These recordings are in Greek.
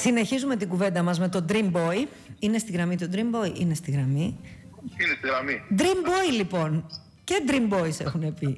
Συνεχίζουμε την κουβέντα μας με τον Dream Boy. Είναι στη γραμμή το Dream Boy, είναι στη γραμμή. Είναι στη γραμμή. Dream Boy λοιπόν. Και Dream Boys έχουν πει.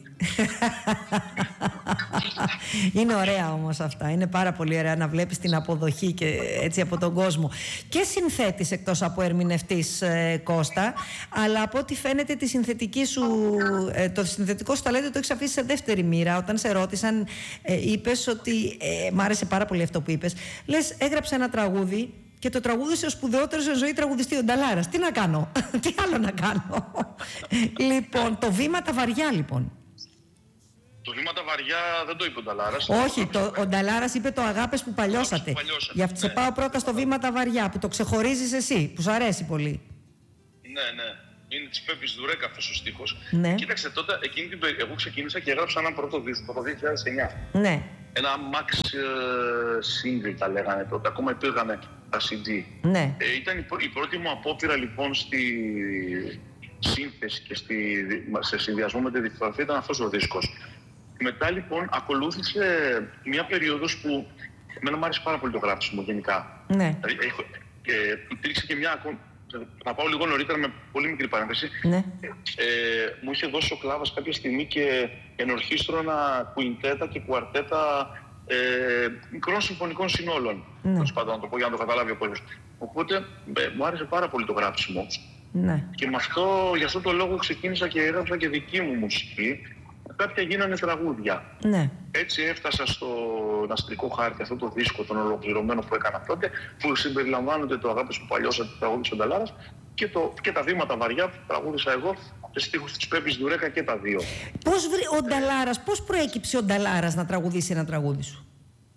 Είναι ωραία όμως αυτά. Είναι πάρα πολύ ωραία να βλέπεις την αποδοχή και έτσι από τον κόσμο. Και συνθέτης εκτός από ερμηνευτής, Κώστα. Αλλά από ό,τι φαίνεται τη συνθετική σου, το συνθετικό σου ταλέντο το έχεις αφήσει σε δεύτερη μοίρα. Όταν σε ρώτησαν, είπες ότι μ' άρεσε πάρα πολύ αυτό που είπες. Λες, έγραψε ένα τραγούδι και το τραγούδισε ο σπουδαιότερος σε ζωή τραγουδιστή, ο Νταλάρας. Τι να κάνω, τι άλλο να κάνω. Λοιπόν, το βήμα τα βαριά λοιπόν. Το βήμα τα βαριά δεν το είπε ο Νταλάρας. Όχι, ο Νταλάρας είπε το αγάπες που παλιώσατε. Γι' αυτό σε πάω πρώτα στο βήμα τα βαριά, που το ξεχωρίζεις εσύ, που σου αρέσει πολύ. Ναι. Είναι της Πέπης Δουρέκα αυτός ο στίχος. Ναι. Κοίταξε, τότε εγώ ξεκίνησα και έγραψα ένα πρώτο δίσκο το 2009. Ναι. Ένα max single τα λέγανε τότε, ακόμα υπήρχαν τα CD. Ναι. Ήταν η πρώτη μου απόπειρα λοιπόν στη σύνθεση και σε συνδυασμό με τη δικτυογραφία ήταν αυτός ο δίσκος. Μετά λοιπόν ακολούθησε μια περίοδος που εμένα μου άρεσε πάρα πολύ το γράψιμο γενικά. Ναι. Δηλαδή, υπήρξε και μια. Θα πάω λίγο νωρίτερα με πολύ μικρή παρένθεση. Ναι. Μου είχε δώσει ο Κλάβας κάποια στιγμή και ενορχίστρωνα κουιντέτα και κουαρτέτα μικρών συμφωνικών συνόλων. Τέλος πάντων, να το πω για να το καταλάβει ο κόσμος. Οπότε μου άρεσε πάρα πολύ το γράψιμο. Ναι. Και γι' αυτό το λόγο ξεκίνησα και έγραψα και δική μου μουσική. Κάποια γίνανε τραγούδια. Ναι. Έτσι έφτασα στον αστρικό χάρτη αυτό το δίσκο, τον ολοκληρωμένο που έκανα τότε, που συμπεριλαμβάνονται το αγάπης που παλιώσατε, το τραγούδι ο Νταλάρας και τα βήματα βαριά που τραγούδισα εγώ σε στίχους της Πέπης Δουρέκα και τα δύο. Πώς προέκυψε ο Νταλάρας να τραγουδήσει ένα τραγούδι σου?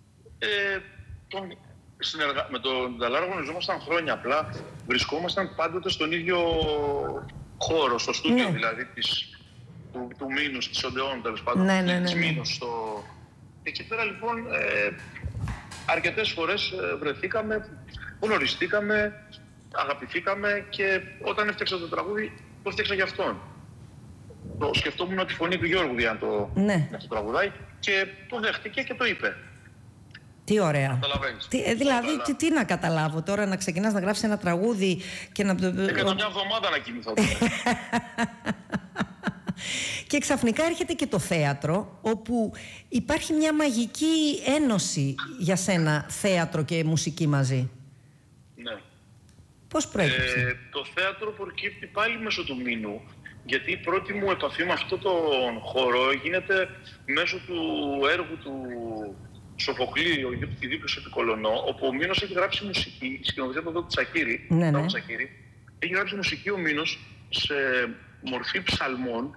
Με τον Νταλάρα γνωριζόμασταν χρόνια, απλά βρισκόμασταν πάντοτε στον ίδιο χώρο, στο στούντιο δηλαδή του Μήνους, της Οντεών τέλος πάντων, της Μήνους. Εκεί πέρα λοιπόν αρκετές φορές βρεθήκαμε, γνωριστήκαμε, αγαπηθήκαμε και όταν έφτιαξα το τραγούδι, το έφτιαξα για αυτόν. Το σκεφτόμουν τη φωνή του Γιώργου για να το τραγουδάει και το δέχτηκε και το είπε. Τι ωραία. Δηλαδή, τι να καταλάβω τώρα, να ξεκινάς να γράψεις ένα τραγούδι και να... Έκανα μια εβδομάδα να κοιμηθώ. Και ξαφνικά έρχεται και το θέατρο, όπου υπάρχει μια μαγική ένωση για σένα, θέατρο και μουσική μαζί. Ναι. Πώς προέκυψε? Το θέατρο προκύπτει πάλι μέσω του Μήνου, γιατί η πρώτη μου επαφή με αυτόν τον χώρο γίνεται μέσω του έργου του Σοφοκλή, η Δίπλωση Επικολωνό, όπου ο Μήνος έχει γράψει μουσική, σκηνοθεσία του Τσακίρη. Έχει γράψει μουσική ο Μήνος σε μορφή ψαλμών,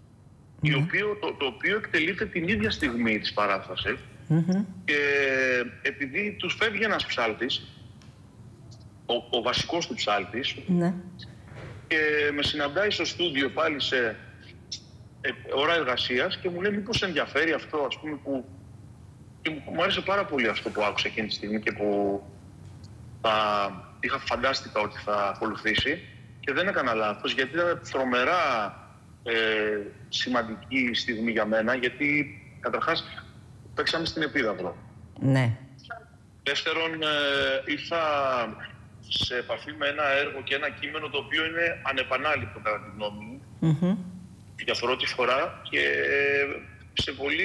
το οποίο εκτελείται την ίδια στιγμή της παράστασης και επειδή τους φεύγει ένας ψάλτης, ο βασικός του ψάλτης, και με συναντάει στο στούντιο πάλι σε ώρα εργασίας και μου λέει μήπως ενδιαφέρει αυτό, ας πούμε, που μου άρεσε πάρα πολύ αυτό που άκουσα εκείνη τη στιγμή και που φαντάστηκα ότι θα ακολουθήσει και δεν έκανα λάθος, γιατί ήταν τρομερά σημαντική στιγμή για μένα, γιατί καταρχάς παίξαμε στην Επίδαυρο. Ναι. Δεύτερον, ήρθα σε επαφή με ένα έργο και ένα κείμενο το οποίο είναι ανεπανάληπτο κατά τη γνώμη μου, για πρώτη φορά και σε πολύ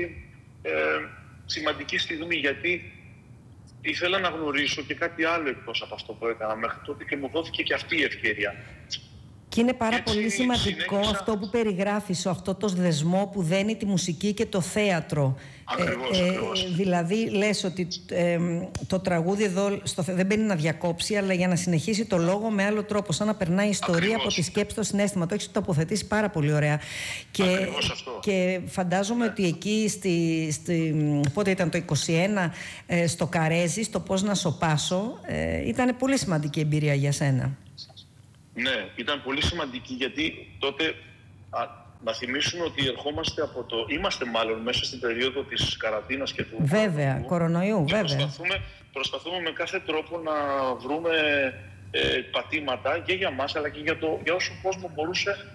σημαντική στιγμή, γιατί ήθελα να γνωρίσω και κάτι άλλο εκτός από αυτό που έκανα μέχρι τότε και μου δόθηκε και αυτή η ευκαιρία. Και είναι πάρα πολύ σημαντικό αυτό που περιγράφεις, αυτό το δεσμό που δένει τη μουσική και το θέατρο. Ακριβώς. Δηλαδή λες ότι το τραγούδι εδώ δεν μπαίνει να διακόψει, αλλά για να συνεχίσει το λόγο με άλλο τρόπο, σαν να περνάει η ιστορία από τη σκέψη στο συναίσθημα. Το έχεις τοποθετήσει πάρα πολύ ωραία. Και φαντάζομαι ότι εκεί πότε ήταν το 21, στο Καρέζι, στο Πώς να σωπάσω, ήταν πολύ σημαντική εμπειρία για σένα. Ναι, ήταν πολύ σημαντική, γιατί τότε να θυμίσουμε ότι είμαστε μάλλον μέσα στην περίοδο της καραντίνας και του... Βέβαια, κορονοϊού, βέβαια. Προσπαθούμε με κάθε τρόπο να βρούμε πατήματα και για μας, αλλά και για όσο κόσμο μπορούσε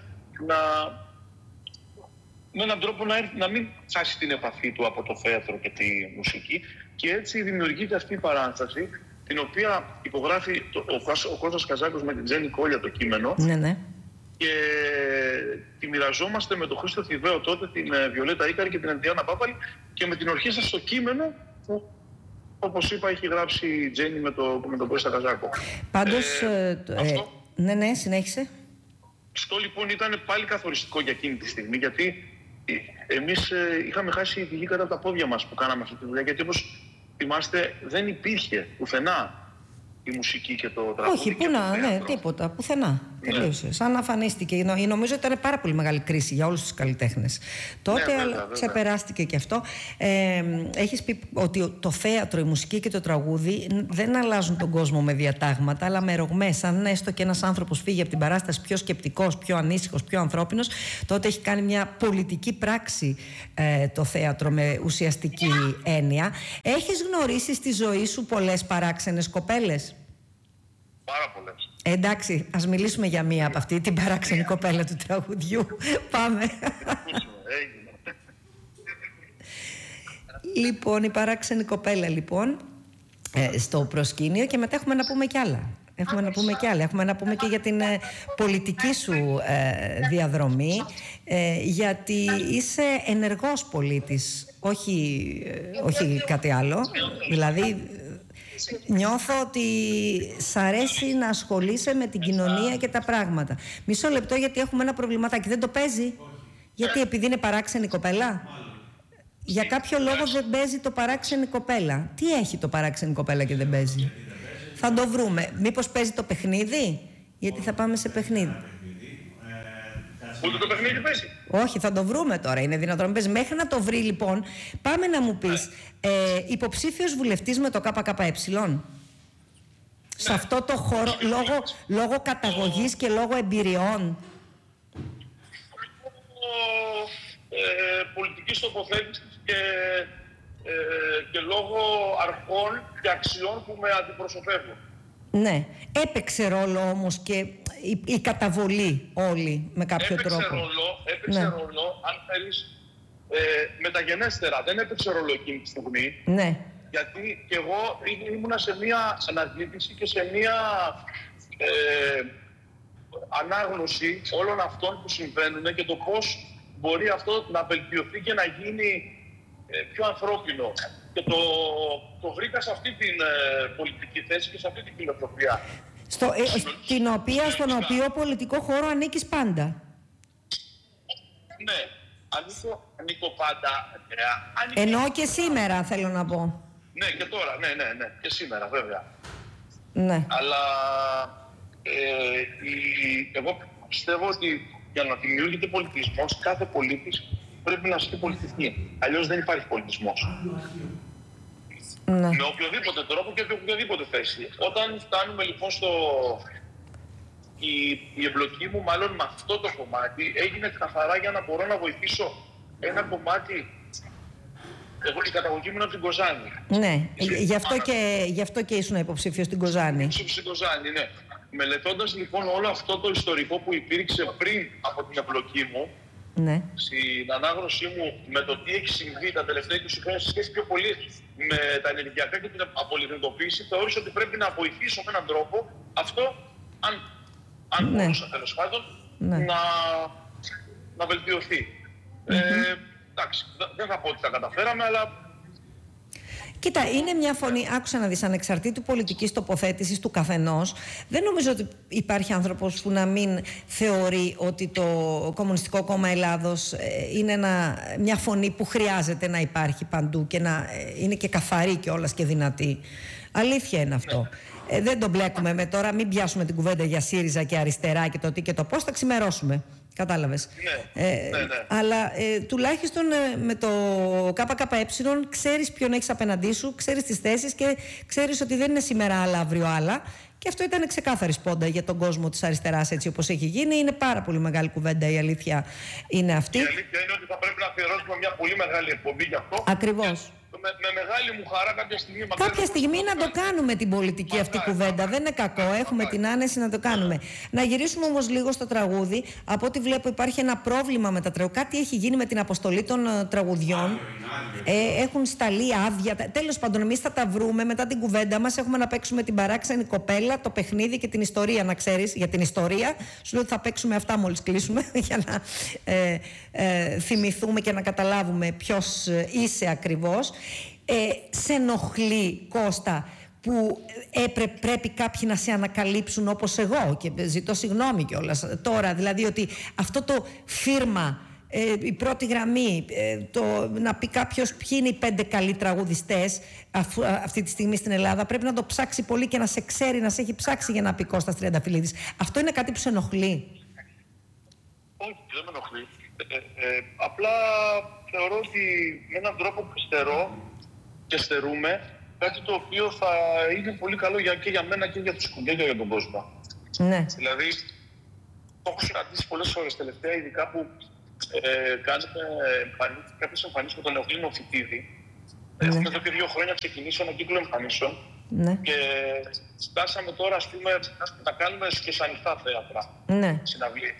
με έναν τρόπο να μην χάσει την επαφή του από το θέατρο και τη μουσική. Και έτσι δημιουργείται αυτή η παράσταση, την οποία υπογράφει ο Κώστας Καζάκος με την Τζέννη Κόλια το κείμενο. Ναι, ναι. Και τη μοιραζόμαστε με τον Χρήστο Θηβαίο τότε, την Βιολέτα Ίκαρη και την Αντιάνα Πάπαλη και με την ορχήστρα στο κείμενο που, όπως είπα, έχει γράψει η Τζέννη με τον Κώστα Καζάκο. Πάντως, ναι, συνέχισε. Αυτό λοιπόν ήταν πάλι καθοριστικό για εκείνη τη στιγμή, γιατί εμείς είχαμε χάσει τη γη κατά τα πόδια μας που κάναμε αυτή τη δουλειά, γιατί όπως θυμάστε δεν υπήρχε πουθενά η μουσική και το τραγούδι. Όχι, τίποτα, πουθενά. Τελείωσε. Σαν να αφανίστηκε. Νομίζω ότι ήταν πάρα πολύ μεγάλη κρίση για όλους τους καλλιτέχνες τότε, αλλά ξεπεράστηκε και αυτό. Έχεις πει ότι το θέατρο, η μουσική και το τραγούδι δεν αλλάζουν τον κόσμο με διατάγματα, αλλά με ρογμές. Αν έστω και ένας άνθρωπος φύγει από την παράσταση πιο σκεπτικός, πιο ανήσυχος, πιο ανθρώπινος, τότε έχει κάνει μια πολιτική πράξη το θέατρο με ουσιαστική έννοια. Έχεις γνωρίσει στη ζωή σου πολλές παράξενες κοπέλες? Πάρα πολλές. Εντάξει, ας μιλήσουμε για μία από αυτή την παράξενη κοπέλα του τραγουδιού. Πάμε. Λοιπόν, η παράξενη κοπέλα λοιπόν στο προσκήνιο, και μετά έχουμε να πούμε κι άλλα. Έχουμε να πούμε και για την πολιτική σου διαδρομή, γιατί είσαι ενεργός πολίτης, όχι κάτι άλλο. Δηλαδή νιώθω ότι σ' αρέσει να ασχολείσαι με την κοινωνία και τα πράγματα. Μισό λεπτό, γιατί έχουμε ένα προβληματάκι. Δεν το παίζει? Γιατί επειδή είναι παράξενη κοπέλα? Για κάποιο λόγο δεν παίζει το παράξενη κοπέλα. Τι έχει το παράξενη κοπέλα και δεν παίζει? Θα το βρούμε. Μήπως παίζει το παιχνίδι? Γιατί θα πάμε σε παιχνίδι. Ούτε το παιχνίδι παίζει. Όχι, θα το βρούμε τώρα. Είναι δυνατόν να παίζει? Μέχρι να το βρει, λοιπόν, πάμε να μου πεις, υποψήφιος βουλευτής με το ΚΚΕ. Σε αυτό το χώρο, λόγω καταγωγής και λόγω εμπειριών. Πολιτικής τοποθέτησης και λόγω αρχών και αξιών που με αντιπροσωπεύουν. Ναι. Έπαιξε ρόλο όμως και η καταβολή όλη με κάποιο τρόπο? Έπαιξε ρόλο, αν θέλεις, μεταγενέστερα. Δεν έπαιξε ρόλο εκείνη τη στιγμή. Ναι. Γιατί και εγώ ήμουνα σε μία αναζήτηση και σε μία ανάγνωση όλων αυτών που συμβαίνουν και το πώς μπορεί αυτό να βελτιωθεί και να γίνει πιο ανθρώπινο. Και το βρήκα σε αυτή την πολιτική θέση και σε αυτή την φιλοσοφία. Στον οποίο πολιτικό χώρο ανήκεις πάντα. Ναι, ανήκω πάντα. Εννοώ και σήμερα, θέλω να πω. Ναι, και τώρα, ναι, και σήμερα βέβαια. Ναι. Αλλά εγώ πιστεύω ότι για να δημιουργείται πολιτισμός, κάθε πολίτης πρέπει να ασκεί πολιτισμοί. Αλλιώς δεν υπάρχει πολιτισμός. Ναι. Με οποιοδήποτε τρόπο και με οποιοδήποτε θέση. Όταν φτάνουμε λοιπόν η εμπλοκή μου μάλλον με αυτό το κομμάτι έγινε καθαρά για να μπορώ να βοηθήσω ένα κομμάτι. Εγώ η καταγωγή μου είναι από την Κοζάνη. Ναι, γι' αυτό και ήσουν υποψήφιος στην Κοζάνη. Στην Κοζάνη, ναι. Μελετώντας λοιπόν όλο αυτό το ιστορικό που υπήρξε πριν από την εμπλοκή μου, ναι, στην ανάγνωσή μου με το τι έχει συμβεί τα τελευταία 20 χρόνια σε σχέση πιο πολύ με τα ενεργειακά και την απολιγνητοποίηση, θεώρησα ότι πρέπει να βοηθήσω με έναν τρόπο αυτό, αν μπορούσα τέλος πάντων, να βελτιωθεί. Εντάξει, δεν θα πω ότι τα καταφέραμε, αλλά... Κοίτα, είναι μια φωνή, άκουσα να δεις, ανεξαρτήτου πολιτικής τοποθέτησης του καθενός. Δεν νομίζω ότι υπάρχει άνθρωπος που να μην θεωρεί ότι το Κομμουνιστικό Κόμμα Ελλάδος είναι μια φωνή που χρειάζεται να υπάρχει παντού και να είναι και καθαρή κιόλας και δυνατή. Αλήθεια είναι αυτό. Δεν το μπλέκουμε με τώρα, μην πιάσουμε την κουβέντα για ΣΥΡΙΖΑ και αριστερά και το τι και το πώς, θα ξημερώσουμε. Κατάλαβες. Ναι. Αλλά τουλάχιστον με το ΚΚΕ ξέρεις ποιον έχεις απέναντί σου, ξέρεις τις θέσεις και ξέρεις ότι δεν είναι σήμερα άλλα, αύριο άλλα. Και αυτό ήταν ξεκάθαρη σπόντα για τον κόσμο της αριστεράς, έτσι όπως έχει γίνει. Είναι πάρα πολύ μεγάλη κουβέντα, η αλήθεια είναι αυτή. Η αλήθεια είναι ότι θα πρέπει να αφιερώσουμε μια πολύ μεγάλη εκπομπή γι' αυτό. Ακριβώς. Με μεγάλη μου χαρά κάποια στιγμή. Κάποια στιγμή να το κάνουμε την πολιτική αυτή κουβέντα. Δεν είναι κακό. Έχουμε την άνεση να το κάνουμε. Να γυρίσουμε όμως λίγο στο τραγούδι. Από ό,τι βλέπω υπάρχει ένα πρόβλημα με τα τραγούδια. Κάτι έχει γίνει με την αποστολή των τραγουδιών. Έχουν σταλεί άδεια. Τέλος πάντων, εμείς θα τα βρούμε μετά την κουβέντα μας. Έχουμε να παίξουμε την παράξενη κοπέλα, το παιχνίδι και την ιστορία. Να ξέρεις, για την ιστορία σου λέω ότι θα παίξουμε αυτά μόλις κλείσουμε για να θυμηθούμε και να καταλάβουμε ποιος είσαι ακριβώς. Σε ενοχλεί, Κώστα, που πρέπει κάποιοι να σε ανακαλύψουν όπως εγώ, και ζητώ συγγνώμη κιόλας τώρα, δηλαδή ότι αυτό το φίρμα, η πρώτη γραμμή, να πει κάποιος ποιοι είναι οι 5 καλοί τραγουδιστές αυτή τη στιγμή στην Ελλάδα, πρέπει να το ψάξει πολύ και να σε ξέρει, να σε έχει ψάξει για να πει Κώστας Τριανταφυλλίδης. Αυτό είναι κάτι που σε ενοχλεί? Όχι, δεν με ενοχλεί. Απλά θεωρώ ότι με έναν τρόπο που και στερούμε κάτι το οποίο θα είναι πολύ καλό και για μένα και για τους κουντές και για τον κόσμο. Ναι. Δηλαδή, το έχω συναντήσει πολλές φορές τελευταία, ειδικά που κάνετε κάποιες εμφανίσεις με τον Ευγλήνιο Φοιτίδη. Ναι. Έχουμε εδώ και 2 χρόνια ξεκινήσει ένα κύκλο εμφανίσεων. Ναι. Και φτάσαμε τώρα, ας πούμε, να κάνουμε και σε ανοιχτά θέατρα, ναι, συναυλίες.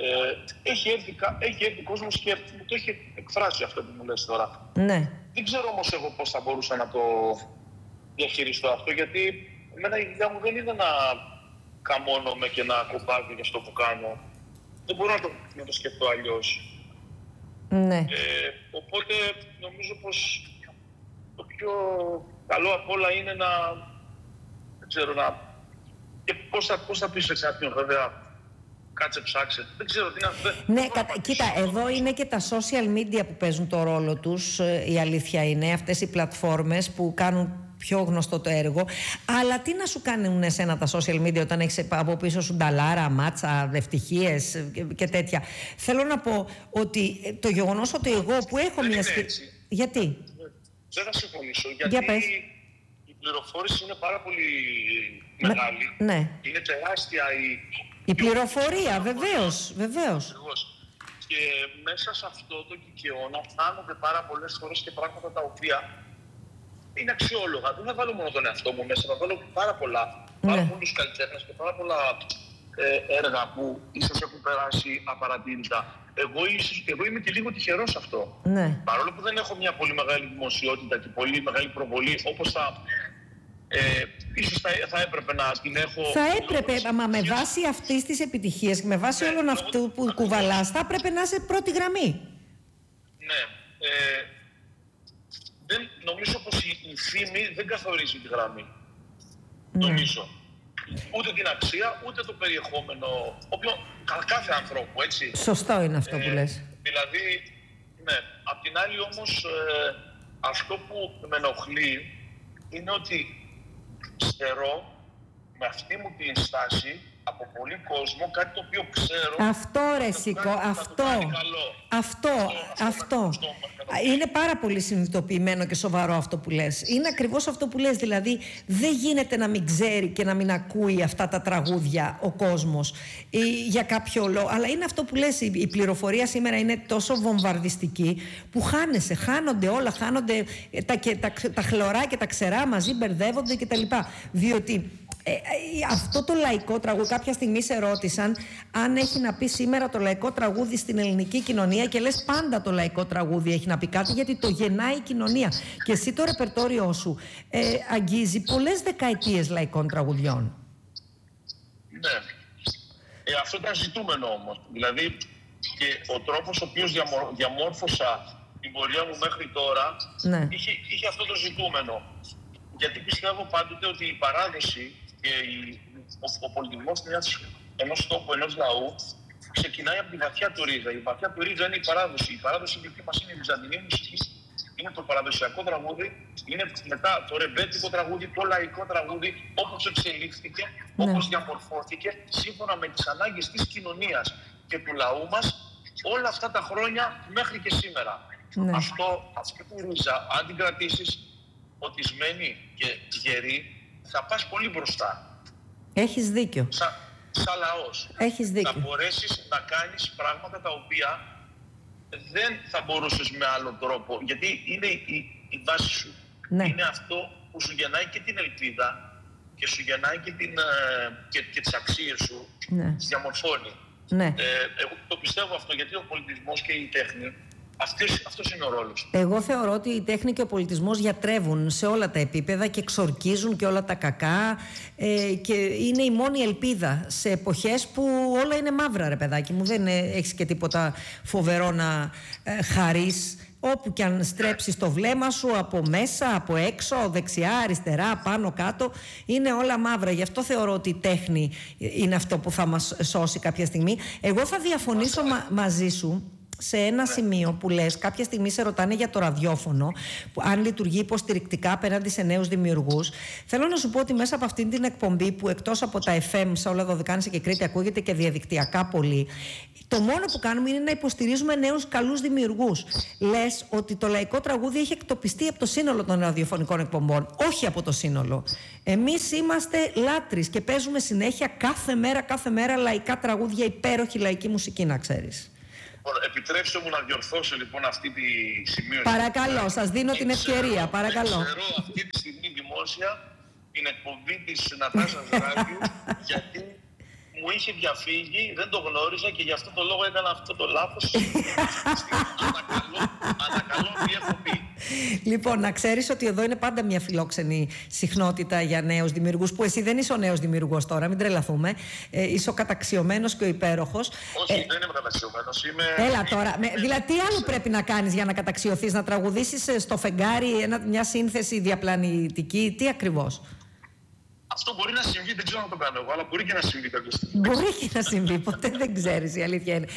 Έχει έρθει κόσμος και μου το έχει εκφράσει αυτό που μου λες τώρα. Ναι. Δεν ξέρω όμως εγώ πώς θα μπορούσα να το διαχειριστώ αυτό, γιατί εμένα η δουλειά μου δεν είναι να καμώνομαι και να κοπάδι για αυτό που κάνω. Δεν μπορώ να το σκεφτώ αλλιώς. Ναι. Οπότε νομίζω πως το πιο καλό απ' όλα είναι να, δεν ξέρω, και πώς θα πεις σε κάποιον, βέβαια, κάτσε ψάξε. Δεν ξέρω τι να... Ναι, κοίτα, εδώ είναι και τα social media που παίζουν το ρόλο τους, η αλήθεια είναι, αυτές οι πλατφόρμες που κάνουν πιο γνωστό το έργο. Αλλά τι να σου κάνουν εσένα τα social media όταν έχεις από πίσω σου νταλάρα, μάτσα, ευτυχίες και τέτοια? Θέλω να πω ότι το γεγονός ότι εγώ που έχω μια σχέση... Γιατί? Δεν θα συμφωνήσω, γιατί η πληροφόρηση είναι πάρα πολύ μεγάλη. Ναι. Είναι τεράστια η πληροφορία, βεβαίως. Και μέσα σε αυτό το κικαιώνα φτάνονται πάρα πολλές φορές και πράγματα τα οποία είναι αξιόλογα. Δεν θα βάλω μόνο τον εαυτό μου μέσα, θα βάλω πάρα πολλούς καλλιτέχνες και πάρα πολλά έργα που ίσως έχουν περάσει απαρατήρητα. Εγώ είμαι και λίγο τυχερός σε αυτό. Ναι. Παρόλο που δεν έχω μια πολύ μεγάλη δημοσιότητα και πολύ μεγάλη προβολή, όπως ίσως θα έπρεπε να την έχω... Θα έπρεπε, μα με βάση αυτής της επιτυχίας και με βάση όλων αυτού που κουβαλάς, θα έπρεπε να είσαι πρώτη γραμμή. Ναι. Νομίζω πως η φήμη δεν καθορίζει τη γραμμή. Ναι. Νομίζω. Ούτε την αξία, ούτε το περιεχόμενο κάθε ανθρώπου, έτσι. Σωστό είναι αυτό που λες. Δηλαδή, ναι. Απ' την άλλη όμως, αυτό που με ενοχλεί είναι ότι στερώ με αυτή μου την στάση από πολύ κόσμο κάτι το οποίο ξέρω. Αυτό ρε Σίκο, αυτό. Είναι πάρα πολύ συνειδητοποιημένο και σοβαρό αυτό που λες. Είναι ακριβώς αυτό που λες, δηλαδή δεν γίνεται να μην ξέρει και να μην ακούει αυτά τα τραγούδια ο κόσμος για κάποιο λόγο. Αλλά είναι αυτό που λες, η πληροφορία σήμερα είναι τόσο βομβαρδιστική που χάνονται όλα, χάνονται τα χλωρά και τα ξερά μαζί, μπερδεύονται κτλ. Διότι αυτό το λαϊκό τραγούδι, κάποια στιγμή σε ρώτησαν αν έχει να πει σήμερα το λαϊκό τραγούδι στην ελληνική κοινωνία και λες πάντα το λαϊκό τραγούδι έχει να πει κάτι, γιατί το γεννάει η κοινωνία. Και εσύ το ρεπερτόριό σου αγγίζει πολλές δεκαετίες λαϊκών τραγουδιών. Ναι. Αυτό ήταν ζητούμενο όμως. Δηλαδή και ο τρόπος ο οποίος διαμόρφωσα την πορεία μου μέχρι τώρα, ναι, είχε αυτό το ζητούμενο. Γιατί πιστεύω πάντοτε ότι η παράδοση και ο πολιτισμός ενός τόπου, ενός λαού, ξεκινάει από τη βαθιά του ρίζα. Η βαθιά του ρίζα είναι η παράδοση. Η παράδοση δική μας είναι η βυζαντινή μουσική, είναι το παραδοσιακό τραγούδι, είναι μετά το ρεμπέτικο τραγούδι, το λαϊκό τραγούδι, όπως εξελίχθηκε, όπως διαμορφώθηκε, σύμφωνα με τις ανάγκες της κοινωνίας και του λαού μας, όλα αυτά τα χρόνια μέχρι και σήμερα. Ναι. Αυτή τη ρίζα, αν την κρατήσεις ποτισμένη και γερή, θα πας πολύ μπροστά. Έχεις δίκιο. Σαν λαός. Έχεις δίκιο. Θα μπορέσεις να κάνεις πράγματα τα οποία δεν θα μπορούσες με άλλον τρόπο. Γιατί είναι η βάση σου. Ναι. Είναι αυτό που σου γεννάει και την ελπίδα και σου γεννάει και τις αξίες σου, ναι. τις διαμορφώνει. Ναι. Εγώ το πιστεύω αυτό, γιατί ο πολιτισμός και η τέχνη, αυτός είναι ο ρόλος. Εγώ θεωρώ ότι η τέχνη και ο πολιτισμός γιατρεύουν σε όλα τα επίπεδα και εξορκίζουν και όλα τα κακά και είναι η μόνη ελπίδα σε εποχές που όλα είναι μαύρα, ρε παιδάκι μου. Δεν έχεις και τίποτα φοβερό να χαρείς. Όπου και αν στρέψεις το βλέμμα σου, από μέσα, από έξω, δεξιά, αριστερά, πάνω, κάτω, είναι όλα μαύρα. Γι' αυτό θεωρώ ότι η τέχνη είναι αυτό που θα μας σώσει κάποια στιγμή. Εγώ θα διαφωνήσω μαζί σου σε ένα σημείο που λες, κάποια στιγμή σε ρωτάνε για το ραδιόφωνο, που αν λειτουργεί υποστηρικτικά απέναντι σε νέους δημιουργούς. Θέλω να σου πω ότι μέσα από αυτήν την εκπομπή, που εκτός από τα FM σε όλα Δωδεκάνησα και Κρήτη ακούγεται και διαδικτυακά πολύ, το μόνο που κάνουμε είναι να υποστηρίζουμε νέους καλούς δημιουργούς. Λες ότι το λαϊκό τραγούδι έχει εκτοπιστεί από το σύνολο των ραδιοφωνικών εκπομπών. Όχι από το σύνολο. Εμείς είμαστε λάτρεις και παίζουμε συνέχεια κάθε μέρα λαϊκά τραγούδια, υπέροχη λαϊκή μουσική, να ξέρεις. Επιτρέψτε μου να διορθώσω λοιπόν αυτή τη σημείωση. Παρακαλώ, σας δίνω την ευκαιρία. Παρακαλώ. Ξέρω αυτή τη στιγμή δημόσια την εκπομπή της Νατάσας Ράγκιου, γιατί μου είχε διαφύγει, δεν το γνώριζα και γι' αυτό το λόγο έκανα αυτό το λάθος. Ανακαλώ τι έχω πει. Λοιπόν, να ξέρεις ότι εδώ είναι πάντα μια φιλόξενη συχνότητα για νέους δημιουργούς, που εσύ δεν είσαι ο νέος δημιουργός τώρα, μην τρελαθούμε. Είσαι ο καταξιωμένος και ο υπέροχος. Όχι, δεν είμαι καταξιωμένος. Έλα τώρα. Δηλαδή, τι άλλο πρέπει να κάνεις για να καταξιωθείς, να τραγουδήσεις στο φεγγάρι μια σύνθεση διαπλανητική, τι ακριβώς? Αυτό μπορεί να συμβεί, δεν ξέρω να το κάνω εγώ, αλλά μπορεί και να συμβεί κάποια στιγμή. Μπορεί και να συμβεί, ποτέ δεν ξέρεις, η αλήθεια είναι.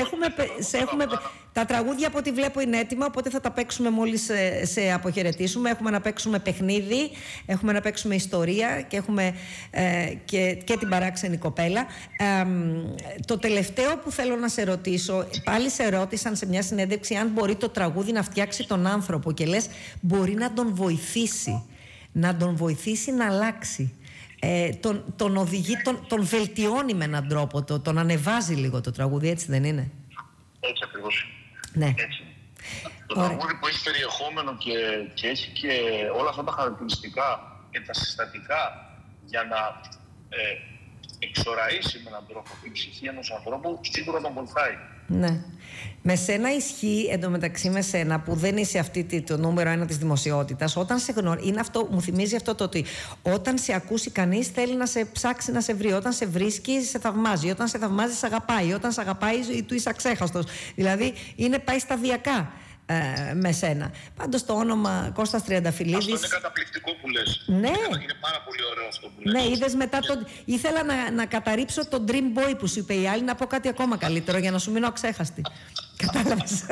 Τα τραγούδια από ό,τι βλέπω είναι έτοιμα, οπότε θα τα παίξουμε μόλις σε αποχαιρετήσουμε. Έχουμε να παίξουμε παιχνίδι, έχουμε να παίξουμε ιστορία και έχουμε και την παράξενη κοπέλα. Το τελευταίο που θέλω να σε ρωτήσω, πάλι σε ρώτησαν σε μια συνέντευξη αν μπορεί το τραγούδι να φτιάξει τον άνθρωπο και λες μπορεί να τον βοηθήσει. Να τον βοηθήσει να αλλάξει. Τον οδηγεί, τον βελτιώνει με έναν τρόπο, τον ανεβάζει λίγο το τραγούδι, έτσι δεν είναι? Έτσι ακριβώς. Ναι. Έτσι. Το τραγούδι που έχει περιεχόμενο και έχει και όλα αυτά τα χαρακτηριστικά και τα συστατικά για να εξοραίσει με έναν τρόπο την ψυχή ενός ανθρώπου, σίγουρα τον βοηθάει. Ναι. Με σένα ισχύει εντωμεταξύ με σένα που δεν είσαι αυτή το νούμερο 1 της δημοσιότητας. Όταν σε είναι αυτό, μου θυμίζει αυτό το ότι όταν σε ακούσει κανείς θέλει να σε ψάξει να σε βρει. Όταν σε βρίσκει, σε θαυμάζει. Όταν σε θαυμάζει, σε αγαπάει. Όταν σε αγαπάει, του είσαι αξέχαστος. Δηλαδή πάει σταδιακά με σένα. Πάντως το όνομα Κώστας Τριανταφυλλίδης. Αυτό είναι καταπληκτικό που λες. Ναι. Είναι πάρα πολύ ωραίο αυτό που λες. Ναι, είδες μετά ήθελα να καταρρύψω τον Dream Boy που σου είπε η άλλη, να πω κάτι ακόμα καλύτερο για να σου μείνω αξέχαστη. Κατάλαβες?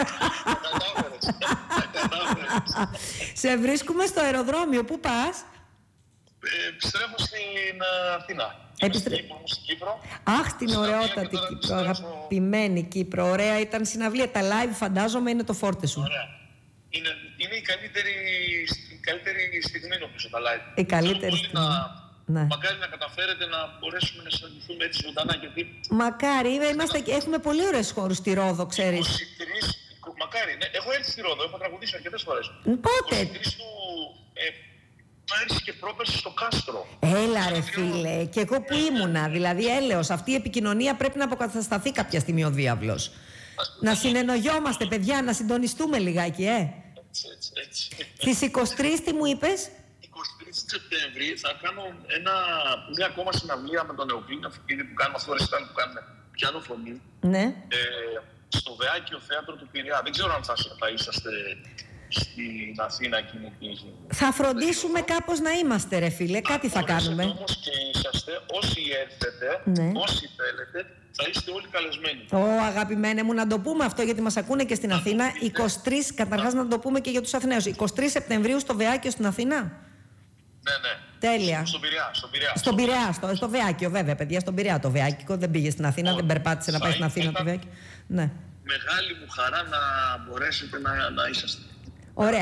Σε βρίσκουμε στο αεροδρόμιο. Πού πας? Επιστρέφω στην Αθήνα. Στην Κύπρο. Αχ, την ωραιότατη Κύπρο, αγαπημένη Κύπρο. Ωραία ήταν συναυλία. Τα live φαντάζομαι είναι το φόρτε σου. Ωραία. Είναι η καλύτερη στιγμή νομίζω τα live. Η καλύτερη στιγμή. Ναι. Μακάρι να καταφέρετε να μπορέσουμε να συναντηθούμε έτσι ζωντανά, γιατί... Μακάρι, έχουμε πολύ ωραίους χώρους στη Ρόδο, ξέρεις. 23, μακάρι, ναι. Έχω έρθει στη Ρόδο, έχω τραγουδήσει αρκετές φορές. Πότε? 23 του... πέρυσι και πρόπερσι στο Κάστρο. Έλα ρε φίλε, και εγώ που ήμουνα, δηλαδή έλεος, αυτή η επικοινωνία πρέπει να αποκατασταθεί κάποια στιγμή ο διάβλος. Να συνεννοιόμαστε παιδιά, να συντονιστούμε λιγάκι, Έτσι. Τις 23 τι μου είπες? 23 Σεπτέμβρη θα κάνω μια ακόμα συναυλία με τον Νεοκλήνα Φουκίδη που κάνουμε αυτό ρεσιτάλ που κάνουμε πιάνο φωνή. Ναι. Στο Βεάκιο Θέατρο του Πειραιά. Δεν ξέρω αν θα είσαστε στην Αθήνα εκείνη τη... Θα φροντίσουμε κάπως να είμαστε ρε φίλε, κάτι θα κάνουμε. Όμως και είσαστε, όσοι έρθετε, όσοι θέλετε, θα είστε όλοι καλεσμένοι. Αγαπημένε μου, να το πούμε αυτό γιατί μας ακούνε και στην Αθήνα. 23, καταρχάς να το πούμε και για τους Αθηναίους. 23 Σεπτεμβρίου στο Βεάκιο στην Αθήνα. Ναι. Τέλεια. Στον Πειραιά. Στο Βεάκιο, βέβαια, παιδιά, στον Πειραιά το Βεάκικο. Δεν πήγε στην Αθήνα, δεν περπάτησε να πάει στην Αθήνα το Βεάκιο. Ναι. Μεγάλη μου χαρά να μπορέσετε να είσαστε. Ωραία.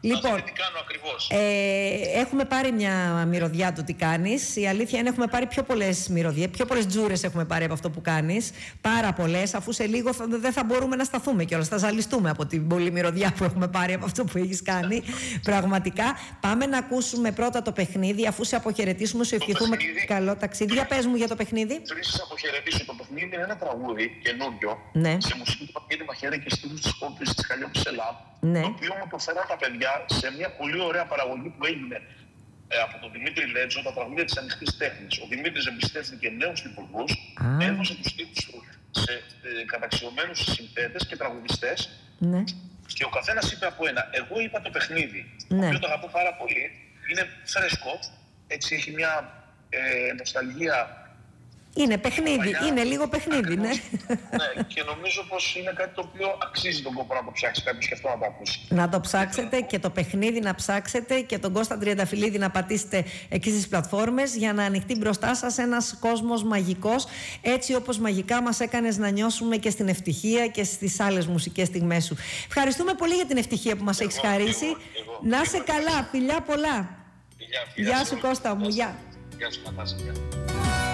Λοιπόν, τι κάνω ακριβώς. Έχουμε πάρει μια μυρωδιά του τι κάνεις. Η αλήθεια είναι έχουμε πάρει πιο πολλές μυρωδιές, πιο πολλές τζούρες έχουμε πάρει από αυτό που κάνεις. Πάρα πολλές, αφού σε λίγο δεν θα μπορούμε να σταθούμε κιόλας. Θα ζαλιστούμε από την πολλή μυρωδιά που έχουμε πάρει από αυτό που έχεις κάνει. Πραγματικά. Πάμε να ακούσουμε πρώτα το παιχνίδι, αφού σε αποχαιρετήσουμε, σου ευχηθούμε καλό ταξίδι. Για πες μου για το παιχνίδι. Πριν σας αποχαιρετήσω, το παιχνίδι είναι ένα τραγούδι καινούριο, ναι, σε μουσική του Παπαγγέλη Μαχαίρα και στίχους της κόμπης της Καλλιόπης Ελλά, ναι, το οποίο μου το φέραν τα παιδιά σε μια πολύ ωραία παραγωγή που έγινε από τον Δημήτρη Λέτζο, τα τραγούδια της ανοιχτής τέχνης. Ο Δημήτρης εμπιστεύτηκε νέους τυπουργούς, έδωσε τους στίχους του σε καταξιωμένους συνθέτες και τραγουδιστές, ναι, και ο καθένας είπε από ένα. Εγώ είπα το παιχνίδι, ναι, το οποίο το αγαπώ πάρα πολύ, είναι φρέσκο, έτσι έχει μια νοσταλγία. Είναι παιχνίδι, είναι λίγο παιχνίδι, ναι. Ναι, και νομίζω πως είναι κάτι το οποίο αξίζει τον κόπο να το ψάξει κάποιος και αυτό να το ακούσει. Να το ψάξετε και το παιχνίδι να ψάξετε και τον Κώστα Τριανταφυλλίδη να πατήσετε εκεί στις πλατφόρμες για να ανοιχτεί μπροστά σας ένας κόσμος μαγικός, έτσι όπως μαγικά μας έκανες να νιώσουμε και στην ευτυχία και στις άλλες μουσικές στιγμές σου. Ευχαριστούμε πολύ για την ευτυχία που μας έχεις χαρίσει. Να είσαι καλά, φιλιά πολλά. Γεια σου Κώστα μου, γεια. Γεια σου Νατάσα.